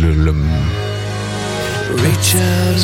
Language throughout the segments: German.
So.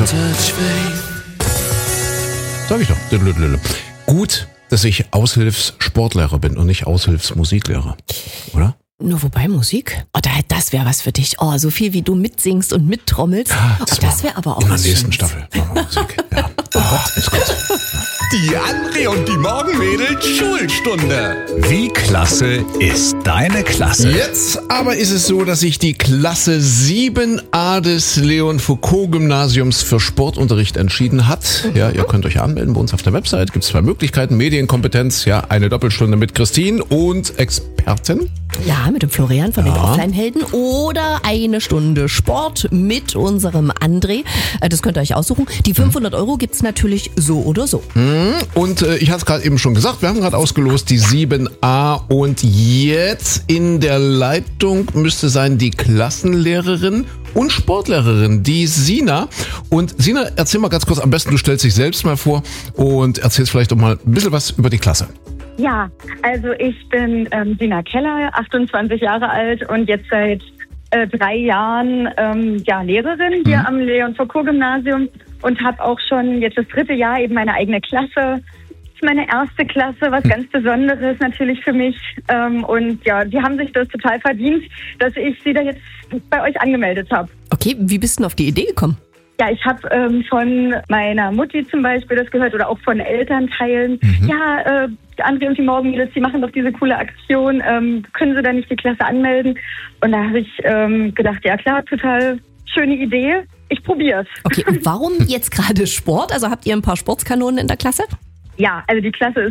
Sag ich doch. Gut, dass ich Aushilfssportlehrer bin und nicht Aushilfsmusiklehrer, oder? Nur wobei Musik? Oh, das wäre was für dich. Oh, so viel wie du mitsingst und mittrommelst. Das wäre aber auch in der was nächsten Schönes. Staffel. Machen wir Musik. Ja. Ist gut. Die André und die Morgenmädels Schulstunde. Wie klasse ist deine Klasse? Jetzt aber ist es so, dass sich die Klasse 7a des Leon Foucault Gymnasiums für Sportunterricht entschieden hat. Ja, ihr könnt euch ja anmelden bei uns auf der Website. Gibt es 2 Möglichkeiten. Medienkompetenz, ja, eine Doppelstunde mit Christine und Experten. Ja, mit dem Florian von den Offline-Helden oder eine Stunde Sport mit unserem André. Das könnt ihr euch aussuchen. Die 500 € gibt's natürlich so oder so. Und ich hatte es gerade eben schon gesagt, wir haben gerade ausgelost die 7a und jetzt in der Leitung müsste sein die Klassenlehrerin und Sportlehrerin, die Sina. Und Sina, erzähl mal ganz kurz, am besten du stellst dich selbst mal vor und erzählst vielleicht auch mal ein bisschen was über die Klasse. Ja, also ich bin Sina Keller, 28 Jahre alt und jetzt seit 3 Jahren Lehrerin hier am Leon Foucault Gymnasium und habe auch schon jetzt das 3. Jahr eben meine eigene Klasse. Das ist meine erste Klasse, was ganz Besonderes natürlich für mich. Und ja, die haben sich das total verdient, dass ich sie da jetzt bei euch angemeldet habe. Okay, wie bist du denn auf die Idee gekommen? Ja, ich habe von meiner Mutti zum Beispiel das gehört oder auch von Elternteilen. Ja, André und die Morgenmädels, die machen doch diese coole Aktion. Können Sie da nicht die Klasse anmelden? Und da habe ich gedacht, ja klar, total schöne Idee. Ich probiere es. Okay, und warum jetzt gerade Sport? Also habt ihr ein paar Sportskanonen in der Klasse? Ja, also die Klasse ist